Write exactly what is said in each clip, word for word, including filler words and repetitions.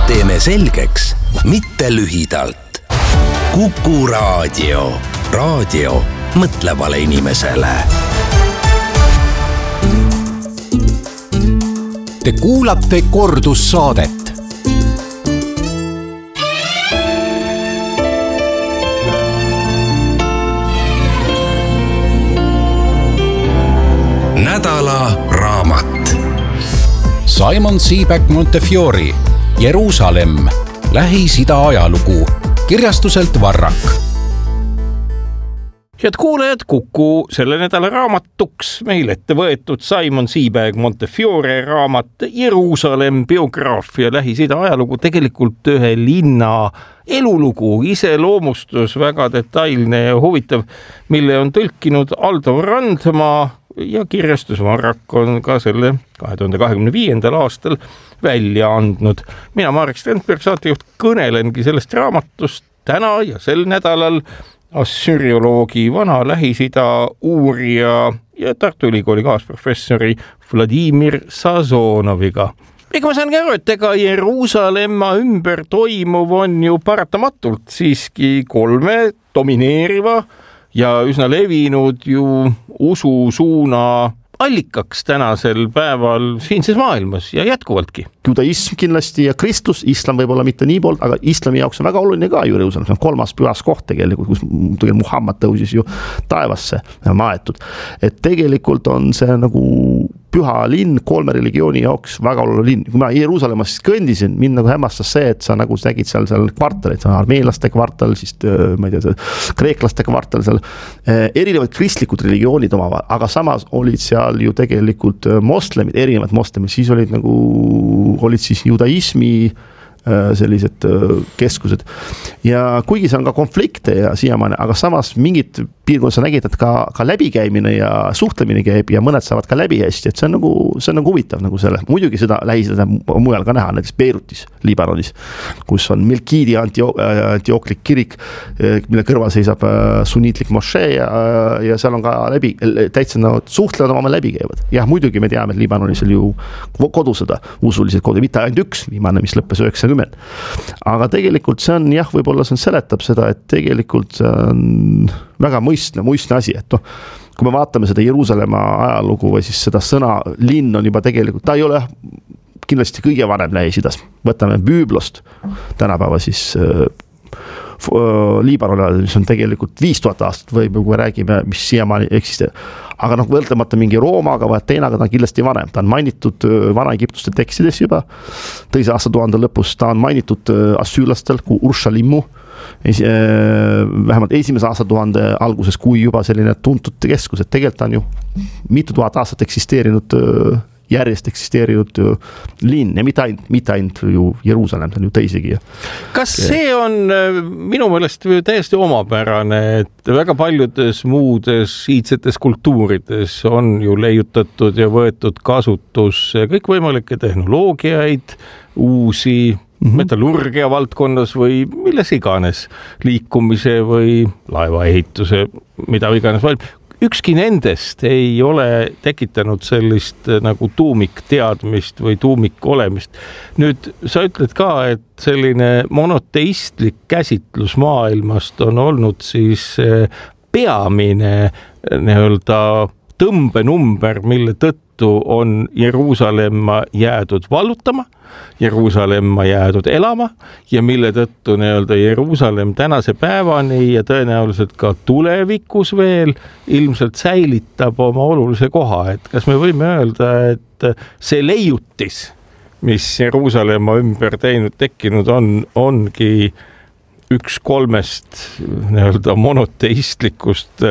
teeme selgeks, mitte lühidalt. Kuku Raadio. Raadio mõtlevale inimesele. Te kuulate kordussaadet. Nädala raamat. Simon Sebag Montefiore, Jeruusalemm, Lähis-Ida ajalugu, kirjastuselt Varrak. Head kuulajad, Kuku selle nädala raamatuks meil ette võetud Simon Sebag Montefiore raamat Jeruusalemm, biograafia, Lähis-Ida ajalugu, tegelikult ühe linna elulugu, iseloomustus, väga detailne ja huvitav, mille on tõlkinud Aldo Randmaa ja kirjastus Varrak on ka selle kahe tuhande kahekümne viiendal aastal välja andnud. Mina, Marek Strandberg, saatejuht, kõnelengi sellest raamatust täna ja sel nädalal assürioloogi, vana Lähis-Ida uurija ja Tartu Ülikooli kaasprofessori Vladimir Sazonoviga. Ega ma saangi aru, et ega Jeruusalemma ümber toimuv on ju paratamatult siiski kolme domineeriva ja üsna levinud ju ususuuna allikaks tänasel päeval siinses maailmas ja jätkuvaltki. Judaism kindlasti ja kristlus, islam võib olla mitte nii poolt, aga islami jaoks on väga oluline ka Jeruusalemm. See on kolmas pühas koht tegelikult, kus tegelikult Muhammad tõusis ju taevasse maetud. Et tegelikult on see nagu püha linn kolme religiooni jaoks väga oluline linn. Kui ma Jeruusalemmas kõndisin, mind nagu hämmastas see, et sa nagu nägid seal, seal kvartalid, armeenlaste kvartal, siis ma ei tea, kreeklaste kvartal, seal erinevad kristlikud religioonid omavad, aga samas olid seal ju tegelikult moslemid, erinevad moslemid, siis olid nagu olid siis judaismi sellised keskused. Ja kuigi see on ka konflikte ja siiamaani, aga samas mingid piirkond sa nägid, et ka, ka läbikäimine ja suhtlemine käib ja mõned saavad ka läbi hästi, et see on nagu, see on nagu huvitav nagu selle. Muidugi seda Lähis-Ida mujal ka näha, näiteks Beirutis, Liibanonis, kus on Milkiidi antiooklik kirik, mille kõrval seisab sunniitlik mošee ja, ja seal on ka läbi, täitsa nad suhtlevad oma läbi käivad. Jah, muidugi me teame, et Liibanonis oli ju kodusõda, usulised kodu, mitte ainult üks viimane, mis lõppes üheksakümmend. Aga tegelikult see on, jah, võib-olla see on seletab seda, et tegelikult see on väga mõistne, mõistne asi, et noh, kui me vaatame seda Jeruusalemma ajalugu või siis seda sõna linn on juba tegelikult, ta ei ole kindlasti kõige vanem Lähis-Idas. Võtame Büüblost tänapäeva siis äh, Liibanonil, mis on tegelikult viis tuhat aastat või kui me räägime, mis siiamaani eksisteerib. Aga noh, võltamata mingi Roomaga või Ateenaga ta on kindlasti vanem. Ta on mainitud Vana-Egiptuste tekstides juba. Teise aastatuhande lõpus ta on mainitud assüülastel kui Urshalimmu. Vähemalt esimese aastatuhande alguses kui juba selline tuntud keskus, et tegelikult on ju mitu tuhat aastat eksisteerinud järjest eksisteerinud linn ja mitte ainult, mitte ainult ju Jeruusalemm, ta on ju teisegi. Kas see on minu meelest täiesti omapärane, et väga paljudes muudes iidsetes kultuurides on ju leiutatud ja võetud kasutus kõikvõimalikke tehnoloogiaid, uusi mm-hmm. metallurgia valdkonnas või milles iganes, liikumise või laevaehituse, mida iganes valib. Ükski nendest ei ole tekitanud sellist nagu tuumikteadmist või tuumikolemist. Nüüd sa ütled ka, et selline monoteistlik käsitlus maailmast on olnud siis peamine nii-öelda tõmbenumber, mille tõttu on Jeruusalemma jäädud vallutama, Jeruusalemma jäädud elama ja mille tõttu nii-öelda Jeruusalemm tänase päevani ja tõenäoliselt ka tulevikus veel ilmselt säilitab oma olulise koha. Et kas me võime öelda, et see leiutis, mis Jeruusalemma ümber teinud tekkinud on, ongi üks kolmest nii-öelda monoteistlikust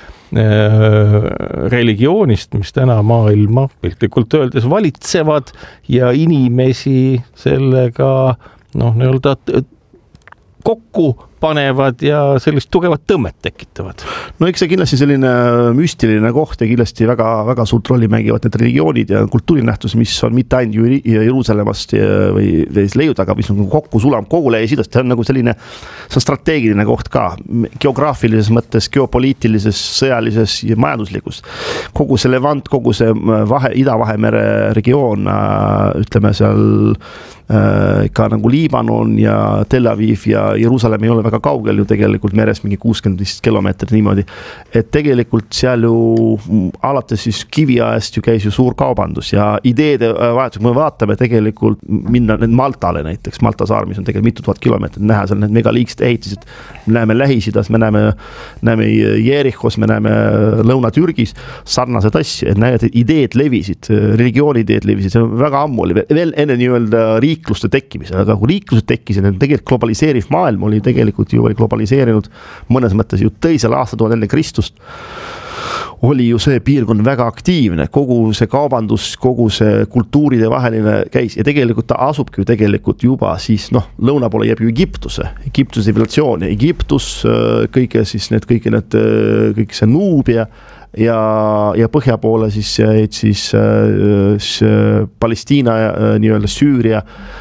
religioonist, mis täna maailma piltlikult öeldes valitsevad ja inimesi sellega noh, nii-öelda kokku panevad ja sellist tugevat tõmmet tekitavad. No eks see kindlasti selline müstiline koht ja kindlasti väga, väga suurt rolli mängivad need religioonid ja kultuurinähtus, mis on mitte ainult Jeruusalemmast või leiud, aga mis on kokku sulam kogu Lähis-Idast. See on nagu selline, see on strateegiline koht ka geograafilises mõttes, geopoliitilises, sõjalises ja majanduslikus. Kogu see Levant, kogu see vahe, Ida-Vahemere regioon, ütleme seal ka nagu Liibanon ja Tel Aviv ja Jeruusalemm ei ole väga kaugel ju tegelikult meres mingi kuuskümmend kilomeetrit niimoodi, et tegelikult seal ju alates siis kiviajast ju käis ju suur kaubandus ja ideede vahetus, kui me vaatame tegelikult minna need Maltale näiteks, Malta saar, mis on tegelikult mitu tuhat kilomeetrit, näha seal need megaliigsed ehitised, me näeme Lähis-Idas, me näeme, näeme Jerichos, me näeme Lõuna-Türgis sarnased asju, et näed, et ideed levisid, religioonideed levisid, see on väga ammu oli veel enne nii-öelda riikluste tekkimise, aga kui riiklused tekkisid, tegelikult globaliseeriv maailm oli tegelikult ju oli globaliseerinud mõnes mõttes ju teisel aastatuhande enne Kristust, oli ju see piirkond väga aktiivne, kogu see kaubandus, kogu see kultuuride vaheline käis ja tegelikult ta asubki ju tegelikult juba siis noh, lõuna poole jääb ju Egiptuse, Egiptuse tsivilisatsioon ja Egiptus, kõige siis need, kõige need, kõik see Nuubia ja, ja põhja poole siis jäid siis, siis Palestiina ja nii-öelda Süüria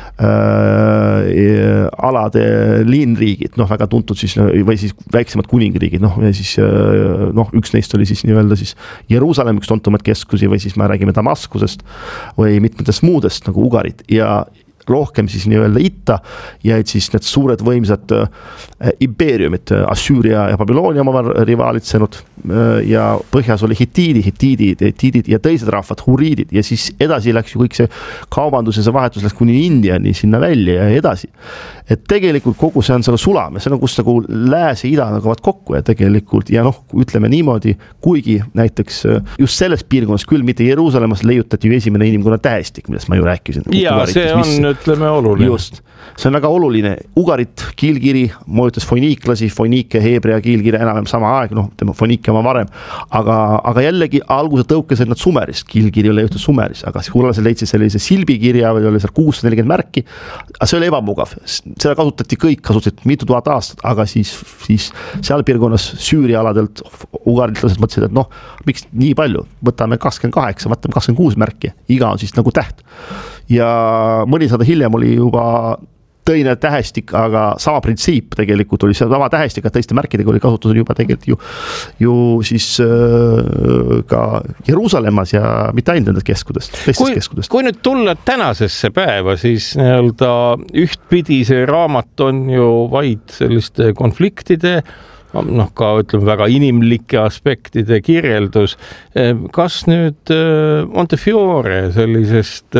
äh, alade liinriigid, noh väga tuntud siis või siis väiksemad kuningriigid, noh ja siis noh, üks neist oli siis nii-öelda siis Jeruusalemm, üks tuntumad keskusi või siis me räägime Damaskusest või mitmetest muudest nagu Ugarit ja rohkem siis nii-öelda itta jäid siis need suured võimsad äh, impeeriumid, Assüüria ja Babyloonia omavahel rivaalitsenud äh, ja põhjas oli hitiidi, hitiidid, hitiidid ja teised rahvad, huriidid ja siis edasi läks ju kõik see kaubandus ja see vahetus läks kuni Indiani sinna välja ja edasi. Et tegelikult kogu see on selle sulame, see on kus nagu lääs ja ida nagavad kokku ja tegelikult ja noh, ütleme niimoodi, kuigi näiteks just selles piirkonnas küll mitte Jeruusalemmas leiutati ju esimene inimkonna tähestik, millest ma ju rääkisin. Ja see on ütleme oluline. Just, see on väga oluline. Ugarit kiilkiri mõjutas foiniiklasi, foiniike, heebrea kiilkiri enam sama aeg, noh, tema foiniike oma varem, aga, aga jällegi alguse tõukesid nad Sumerist, kiilkiri oli juhtud Sumeris, aga hullasel leidsid sellise silbikirja või oli seal kuussada nelikümmend märki, aga see oli ebamugav, seda kasutati kõik, kasutati mitu tuhat aastat, aga siis, siis seal piirkonnas Süüria aladelt ugaritlased mõtlesid, et noh, miks nii palju, võtame kakskümmend kaheksa, võtame kakskümmend kuus märki, iga on siis nagu täht. Ja mõni sada hiljem oli juba teine tähestik, aga sama printsiip tegelikult oli see sama tähestik, et teiste märkidega oli kasutusel juba tegelikult ju, ju siis äh, ka Jeruusalemmas ja mitte ainult nendest keskudest, teistest kui, keskudest. Kui nüüd tulla tänasesse päeva, siis nii-öelda ühtpidi see raamat on ju vaid selliste konfliktide, noh ka ütleme väga inimlike aspektide kirjeldus. Kas nüüd Montefiore sellisest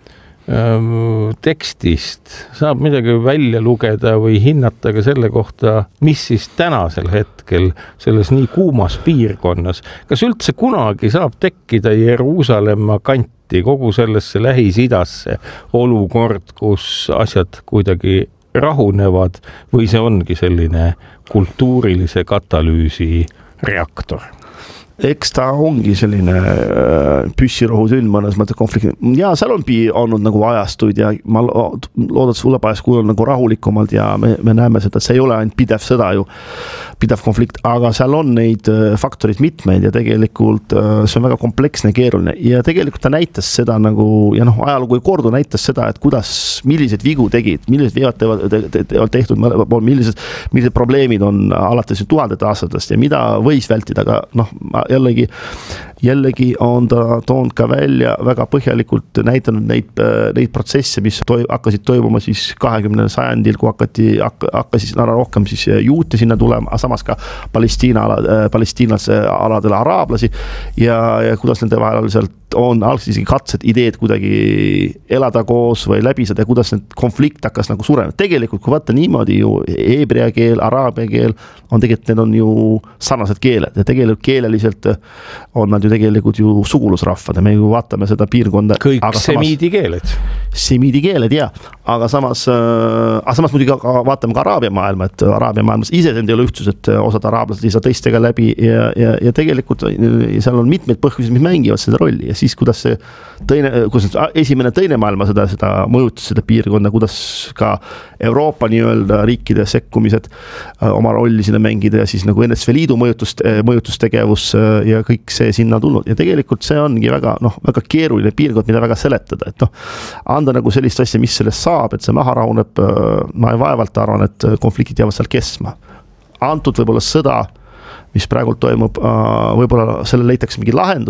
tekstist saab midagi välja lugeda või hinnata ka selle kohta, mis siis tänasel hetkel selles nii kuumas piirkonnas, kas üldse kunagi saab tekkida Jeruusalemma kanti kogu sellesse Lähis-Idasse olukord, kus asjad kuidagi rahunevad või see ongi selline kultuurilise katalüüsi reaktor? Eks ta ongi selline püssirohutünn mõnes mõttes konflikti. Ja seal on olnud nagu ajastuid ja ma loodan, sulle pääs kuulun nagu rahulikumalt ja me, me näeme seda, et see ei ole ainult pidev sõda ju, pidev konflikt, aga seal on neid faktorid mitmeid ja tegelikult see on väga kompleksne ja keeruline ja tegelikult ta näitas seda nagu, ja noh, ajalugu ei kordu, näitas seda, et kuidas, millised vigu tegid, millised vead teevad tehtud, millised, millised probleemid on alates tuhandete aastatest ja mida võis vältida, aga noh, jällegi, jällegi on ta toonud ka välja väga põhjalikult näidanud neid, neid protsesse, mis toi, hakkasid toimuma siis kahekümnendal sajandil, kui hakati, hakkasid ära rohkem siis juute sinna tulema, samas ka Palestiina ala, Palestiinas aladele araablasi ja, ja kuidas nende vahel sealt on algselt isegi katsed, ideed kuidagi elada koos või läbi seda ja kuidas need konflikt hakkas nagu surema. Tegelikult, kui vaata niimoodi ju heebrea keel, araabia keel on tegelikult, need on ju sarnased keeled ja tegelikult keeleliselt on nad ju tegelikult ju sugulusrahvad ja me ju vaatame seda piirkonda. Kõik semiidi keeled. Semiidi keeled, jah. Aga samas, aga samas muidugi vaatame ka araabia maailma, et araabia maailmas ise ei ole ühtsus, et osad araablased ei saa teistega läbi ja, ja, ja tegelikult seal on mitmeid põhjusi, mis mängivad seda rolli ja siis kuidas see teine, kuidas esimene teine maailma seda, seda mõjutas seda piirkonda, kuidas ka Euroopa nii-öelda riikide sekkumised oma rolli sinna mängida ja siis nagu N S V Liidu mõjutust, mõjutustegevus ja kõik see sinna tulnud ja tegelikult see ongi väga, noh, väga keeruline piirkond, mida väga seletada, et noh, anda nagu sellist asja, mis sellest saab, et see maha rahuneb, ma vaevalt arvan, et konfliktid jäävad seal kestma. Antud võib-olla sõda, mis praegult toimub, võib-olla selle leitakse mingi lahendus,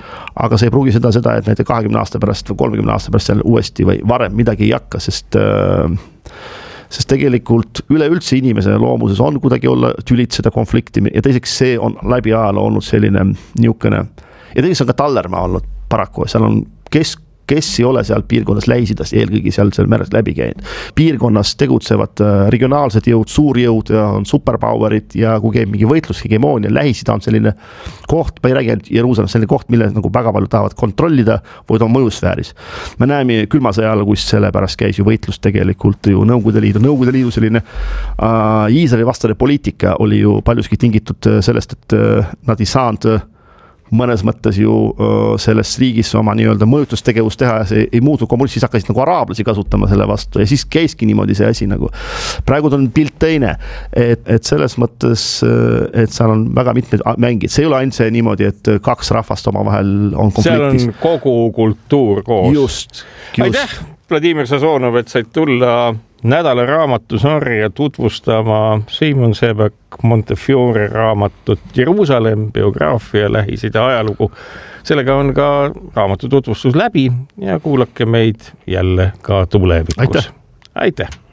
aga see ei pruugi seda, seda, et näite kahekümne aasta pärast või kolmekümne aasta pärast seal uuesti või varem midagi ei hakka, sest sest tegelikult üleüldse inimese loomuses on kuidagi olla tülitseda konflikti ja teiseks see on läbi ajaloo olnud selline niukene ja teiseks on ka Tallermaa olnud paraku, seal on kes, kes ei ole seal piirkonnas Lähis-Idas eelkõige seal, seal merest läbi käinud. Piirkonnas tegutsevad regionaalsed jõud, suurjõud ja on superpowerid ja kui käib mingi võitlus, hegemoonia, Lähis-Ida on selline koht, ma ei räägi ainult Jeruusalemm, selline koht, mille nagu väga palju tahavad kontrollida või ta on mõjusfääris. Me näeme külma sõja ajal, kus selle pärast käis ju võitlus tegelikult ju Nõukogude Liidu, Nõukogude Liidu selline äh, Iisraeli vastane poliitika oli ju paljuski tingitud sellest, et äh, nad ei saanud mõnes mõttes ju selles riigis oma nii-öelda mõjutustegevust teha ja see ei muutu kommunist, siis hakkasid nagu araablasi kasutama selle vastu ja siis käiski niimoodi see asi nagu. Praegu on pilt teine, et, et selles mõttes, et seal on väga mitmed mängid, see ei ole ainult see niimoodi, et kaks rahvast oma vahel on konfliktis. Seal on kogu kultuur koos. Just, just. Aitäh, Vladimir Sazonov, et said tulla nädala raamatusarja tutvustama Simon Sebek Montefiore raamatut Jeruusalemm, biograafia, Lähis-Ida ajalugu. Sellega on ka raamatu tutvustus läbi ja kuulake meid jälle ka tulevikus. Aitäh! Aitäh!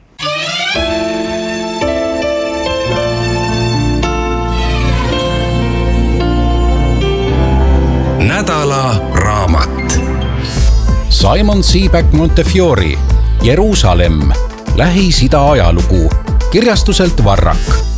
Nädala raamat. Simon Sebek Montefiore Jeruusalemm, Lähis-Ida ajalugu, kirjastuselt Varrak.